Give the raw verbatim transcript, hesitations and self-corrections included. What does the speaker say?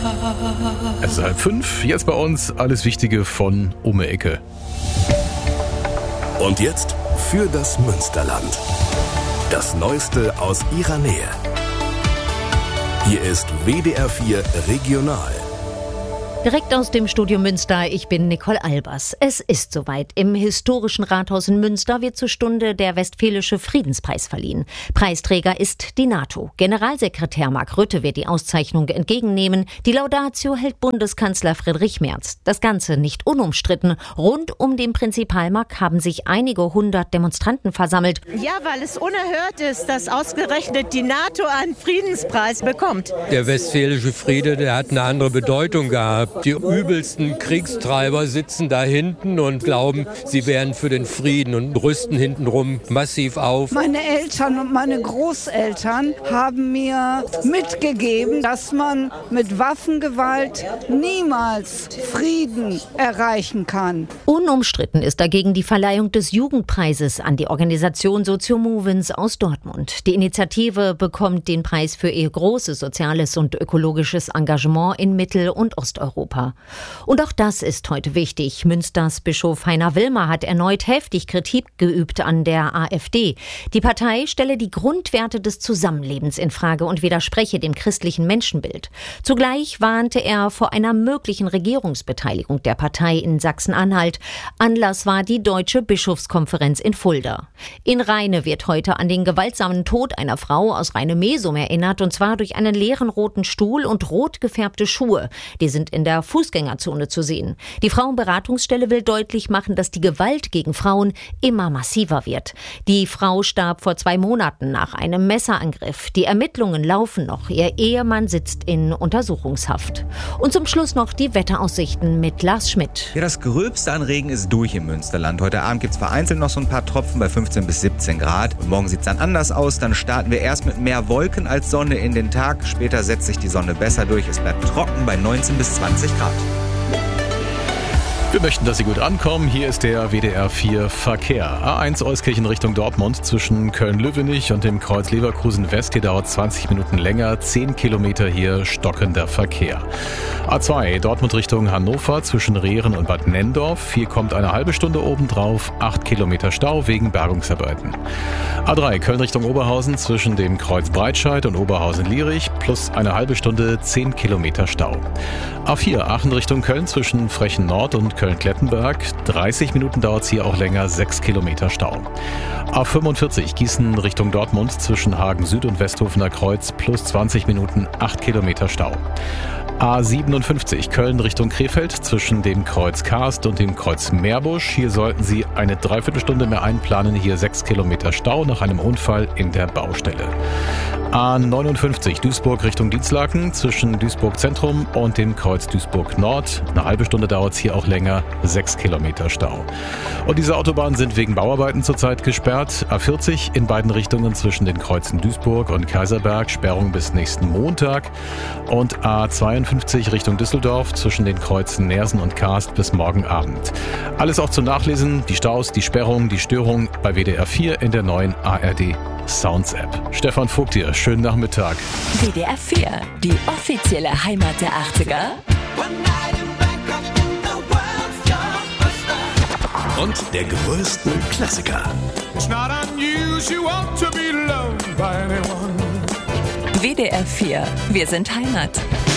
Es ist halb fünf, jetzt bei uns alles Wichtige von Umme Ecke. Und jetzt für das Münsterland. Das Neueste aus ihrer Nähe. Hier ist W D R vier Regional. Direkt aus dem Studio Münster, ich bin Nicole Albers. Es ist soweit. Im historischen Rathaus in Münster wird zur Stunde der Westfälische Friedenspreis verliehen. Preisträger ist die NATO. Generalsekretär Mark Rutte wird die Auszeichnung entgegennehmen. Die Laudatio hält Bundeskanzler Friedrich Merz. Das Ganze nicht unumstritten. Rund um den Prinzipalmarkt haben sich einige hundert Demonstranten versammelt. Ja, weil es unerhört ist, dass ausgerechnet die NATO einen Friedenspreis bekommt. Der westfälische Friede, der hat eine andere Bedeutung gehabt. Die übelsten Kriegstreiber sitzen da hinten und glauben, sie wären für den Frieden und rüsten hintenrum massiv auf. Meine Eltern und meine Großeltern haben mir mitgegeben, dass man mit Waffengewalt niemals Frieden erreichen kann. Unumstritten ist dagegen die Verleihung des Jugendpreises an die Organisation Socio-Movens aus Dortmund. Die Initiative bekommt den Preis für ihr großes soziales und ökologisches Engagement in Mittel- und Osteuropa. Und auch das ist heute wichtig. Münsters Bischof Heiner Wilmer hat erneut heftig Kritik geübt an der AfD. Die Partei stelle die Grundwerte des Zusammenlebens in Frage und widerspreche dem christlichen Menschenbild. Zugleich warnte er vor einer möglichen Regierungsbeteiligung der Partei in Sachsen-Anhalt. Anlass war die Deutsche Bischofskonferenz in Fulda. In Rheine wird heute an den gewaltsamen Tod einer Frau aus Rheine-Mesum erinnert, und zwar durch einen leeren roten Stuhl und rot gefärbte Schuhe. Die sind in der Fußgängerzone zu sehen. Die Frauenberatungsstelle will deutlich machen, dass die Gewalt gegen Frauen immer massiver wird. Die Frau starb vor zwei Monaten nach einem Messerangriff. Die Ermittlungen laufen noch. Ihr Ehemann sitzt in Untersuchungshaft. Und zum Schluss noch die Wetteraussichten mit Lars Schmidt. Ja, das Gröbste an Regen ist durch im Münsterland. Heute Abend gibt es vereinzelt noch so ein paar Tropfen bei fünfzehn bis siebzehn Grad. Und morgen sieht es dann anders aus. Dann starten wir erst mit mehr Wolken als Sonne in den Tag. Später setzt sich die Sonne besser durch. Es bleibt trocken bei neunzehn bis zwanzig Grad. Wir möchten, dass Sie gut ankommen. Hier ist der W D R vier Verkehr. A eins Euskirchen Richtung Dortmund zwischen Köln-Lübbenich und dem Kreuz Leverkusen West. Hier dauert zwanzig Minuten länger. zehn Kilometer hier stockender Verkehr. A zwei Dortmund Richtung Hannover zwischen Rehren und Bad Nenndorf. Hier kommt eine halbe Stunde obendrauf. acht Kilometer Stau wegen Bergungsarbeiten. A drei Köln Richtung Oberhausen zwischen dem Kreuz Breitscheid und Oberhausen-Lierich. Plus eine halbe Stunde zehn Kilometer Stau. A vier Aachen Richtung Köln zwischen Frechen Nord und Köln-Klettenberg. dreißig Minuten dauert es hier auch länger, sechs Kilometer Stau. A fünfundvierzig Gießen Richtung Dortmund zwischen Hagen Süd und Westhofener Kreuz plus zwanzig Minuten, acht Kilometer Stau. A siebenundfünfzig Köln Richtung Krefeld zwischen dem Kreuz Karst und dem Kreuz Meerbusch. Hier sollten Sie eine Dreiviertelstunde mehr einplanen. Hier sechs Kilometer Stau nach einem Unfall in der Baustelle. A neunundfünfzig Duisburg Richtung Dienstlaken zwischen Duisburg Zentrum und dem Kreuz Duisburg Nord. Eine halbe Stunde dauert es hier auch länger, sechs Kilometer Stau. Und diese Autobahnen sind wegen Bauarbeiten zurzeit gesperrt. A vierzig in beiden Richtungen zwischen den Kreuzen Duisburg und Kaiserberg, Sperrung bis nächsten Montag. Und A zweiundfünfzig Richtung Düsseldorf zwischen den Kreuzen Neersen und Karst bis morgen Abend. Alles auch zum Nachlesen, die Staus, die Sperrung, die Störung bei W D R vier in der neuen A R D Sounds App. Stefan Vogt hier, schönen Nachmittag. W D R vier, die offizielle Heimat der achtziger. Und der größten Klassiker. W D R vier, wir sind Heimat.